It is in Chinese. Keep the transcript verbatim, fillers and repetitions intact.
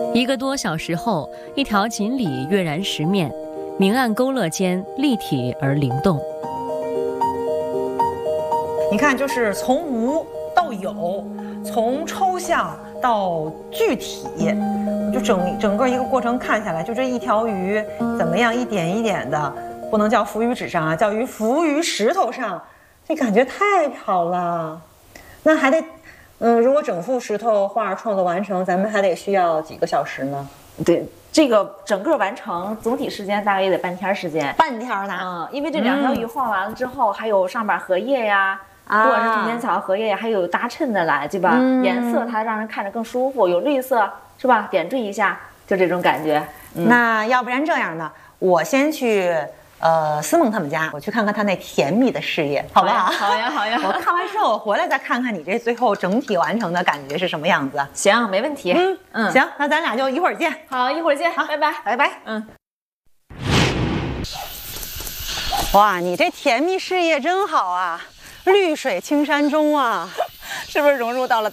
一个多小时后，一条锦鲤跃然石面，明暗勾勒间立体而灵动。 你看，就是从无到有，从抽象到具体，就整整个一个过程看下来，就这一条鱼怎么样一点一点的，不能叫浮于纸上啊，叫于浮于石头上，这感觉太好了。那还得，嗯，如果整幅石头画创作完成，咱们还得需要几个小时呢？ 对，这个整个完成总体时间大概也得半天时间。 半天呢？ 嗯，因为这两条鱼画完了之后，嗯、还有上边荷叶呀。 啊、 不管是中间草、荷叶，还有搭衬的来，对吧？嗯、颜色它让人看着更舒服，有绿色是吧？点缀一下，就这种感觉。 嗯、那要不然这样呢，我先去呃思梦他们家，我去看看他那甜蜜的事业，好不好？ 好呀，好呀。 我看完之后，我回来再看看你这最后整体完成的感觉是什么样子。 行，没问题。 嗯嗯，行，那咱俩就一会儿见。 好，一会儿见。好，拜拜， 拜拜。 嗯。 哇，你这甜蜜事业真好啊！绿水青山中啊， 是不是融入到了